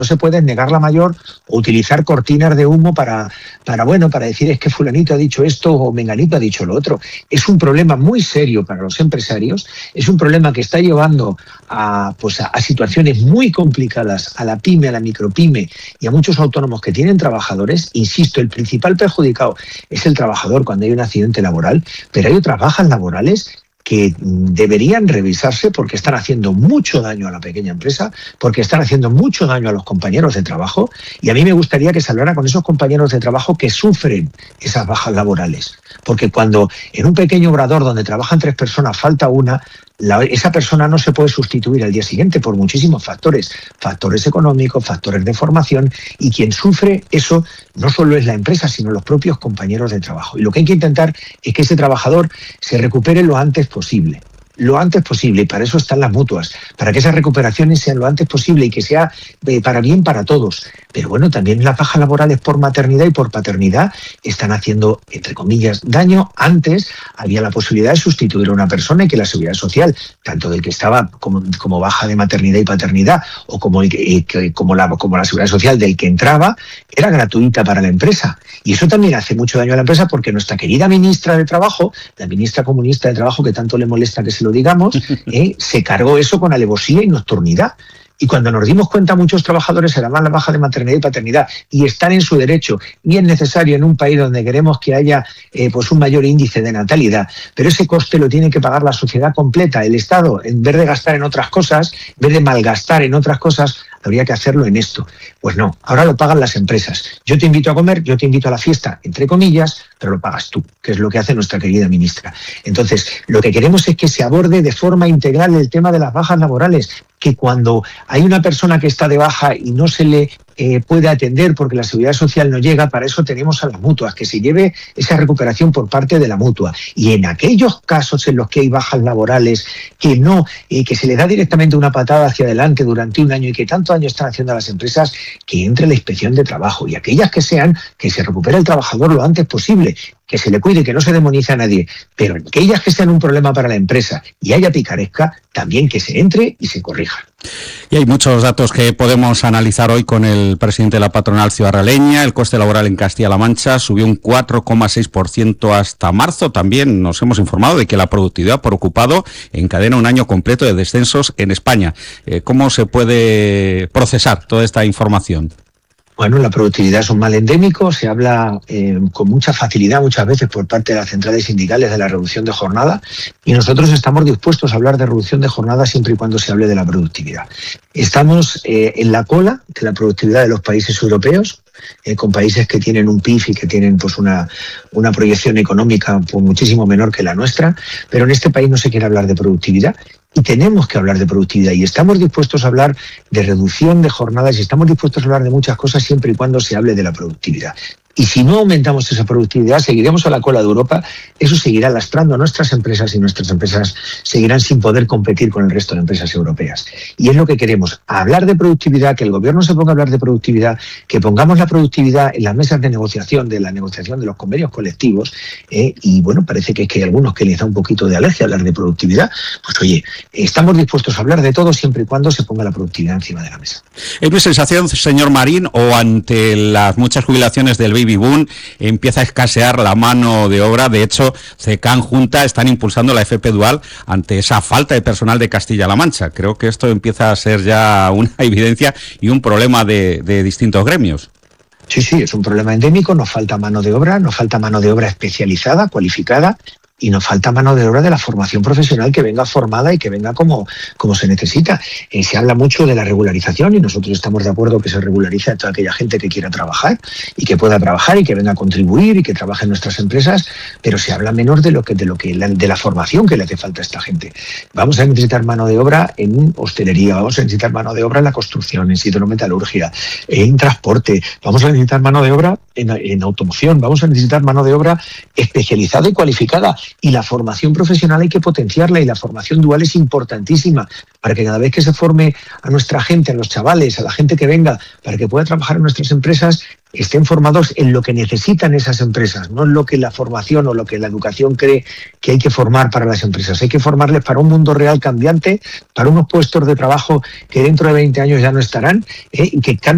no se puede negar la mayor o utilizar cortinas de humo para decir es que fulanito ha dicho esto o menganito ha dicho lo otro. Es un problema muy serio para los empresarios, es un problema que está llevando a situaciones muy complicadas a la pyme, a la micropyme y a muchos autónomos que tienen trabajadores. Insisto, el principal perjudicado es el trabajador cuando hay un accidente laboral, pero hay otras bajas laborales que deberían revisarse porque están haciendo mucho daño a la pequeña empresa, porque están haciendo mucho daño a los compañeros de trabajo, y a mí me gustaría que se hablara con esos compañeros de trabajo que sufren esas bajas laborales, porque cuando en un pequeño obrador donde trabajan 3 personas falta una, esa persona no se puede sustituir al día siguiente por muchísimos factores económicos, factores de formación, y quien sufre eso no solo es la empresa, sino los propios compañeros de trabajo. Y lo que hay que intentar es que ese trabajador se recupere lo antes posible, y para eso están las mutuas, para que esas recuperaciones sean lo antes posible y que sea para bien para todos. Pero bueno, también las bajas laborales por maternidad y por paternidad están haciendo, entre comillas, daño. Antes había la posibilidad de sustituir a una persona y que la seguridad social, tanto del que estaba como baja de maternidad y paternidad, o como la seguridad social del que entraba, era gratuita para la empresa. Y eso también hace mucho daño a la empresa, porque nuestra querida ministra de Trabajo, la ministra comunista de Trabajo, que tanto le molesta que se lo digamos, se cargó eso con alevosía y nocturnidad. Y cuando nos dimos cuenta, muchos trabajadores se daban la baja de maternidad y paternidad, y están en su derecho, y es necesario en un país donde queremos que haya un mayor índice de natalidad, pero ese coste lo tiene que pagar la sociedad completa. El Estado, en vez de gastar en otras cosas, en vez de malgastar en otras cosas, habría que hacerlo en esto. Pues no, ahora lo pagan las empresas. Yo te invito a comer, yo te invito a la fiesta, entre comillas, pero lo pagas tú, que es lo que hace nuestra querida ministra. Entonces, lo que queremos es que se aborde de forma integral el tema de las bajas laborales, que cuando hay una persona que está de baja y no se le puede atender porque la seguridad social no llega, para eso tenemos a las mutuas, que se lleve esa recuperación por parte de la mutua. Y en aquellos casos en los que hay bajas laborales que se les da directamente una patada hacia adelante durante un año y que tanto daño están haciendo a las empresas, que entre la inspección de trabajo, y aquellas que se recupere el trabajador lo antes posible, que se le cuide, que no se demonice a nadie, pero en aquellas que sean un problema para la empresa y haya picaresca, también que se entre y se corrija. Y hay muchos datos que podemos analizar hoy con el presidente de la patronal ciudadraleña. El coste laboral en Castilla-La Mancha subió un 4,6% hasta marzo. También nos hemos informado de que la productividad por ocupado encadena un año completo de descensos en España. ¿Cómo se puede procesar toda esta información? Bueno, la productividad es un mal endémico, se habla con mucha facilidad muchas veces por parte de las centrales sindicales de la reducción de jornada, y nosotros estamos dispuestos a hablar de reducción de jornada siempre y cuando se hable de la productividad. Estamos en la cola de la productividad de los países europeos, con países que tienen un PIB y que tienen una proyección económica muchísimo menor que la nuestra, pero en este país no se quiere hablar de productividad. Y tenemos que hablar de productividad, y estamos dispuestos a hablar de reducción de jornadas, y estamos dispuestos a hablar de muchas cosas siempre y cuando se hable de la productividad. Y si no aumentamos esa productividad, seguiremos a la cola de Europa. Eso seguirá lastrando a nuestras empresas, y nuestras empresas seguirán sin poder competir con el resto de empresas europeas. Y es lo que queremos, hablar de productividad, que el gobierno se ponga a hablar de productividad, que pongamos la productividad en las mesas de negociación de los convenios colectivos. Y bueno, parece que hay algunos que les da un poquito de alergia hablar de productividad. Pues oye, estamos dispuestos a hablar de todo siempre y cuando se ponga la productividad encima de la mesa. ¿Es mi sensación, señor Marín, o ante las muchas jubilaciones del baby boom empieza a escasear la mano de obra? De hecho, CECAN, Junta, están impulsando la FP dual ante esa falta de personal de Castilla-La Mancha. Creo que esto empieza a ser ya una evidencia y un problema de distintos gremios. Sí, es un problema endémico, nos falta mano de obra especializada, cualificada, y nos falta mano de obra de la formación profesional que venga formada y que venga como se necesita. Se habla mucho de la regularización, y nosotros estamos de acuerdo que se regularice a toda aquella gente que quiera trabajar y que pueda trabajar y que venga a contribuir y que trabaje en nuestras empresas, pero se habla menos de la formación que le hace falta a esta gente. Vamos a necesitar mano de obra en hostelería, vamos a necesitar mano de obra en la construcción, en hidrometalurgia, en transporte, vamos a necesitar mano de obra en automoción, vamos a necesitar mano de obra especializada y cualificada. Y la formación profesional hay que potenciarla, y la formación dual es importantísima para que cada vez que se forme a nuestra gente, a los chavales, a la gente que venga, para que pueda trabajar en nuestras empresas, estén formados en lo que necesitan esas empresas, no en lo que la formación o lo que la educación cree que hay que formar para las empresas. Hay que formarles para un mundo real cambiante, para unos puestos de trabajo que dentro de 20 años ya no estarán, y que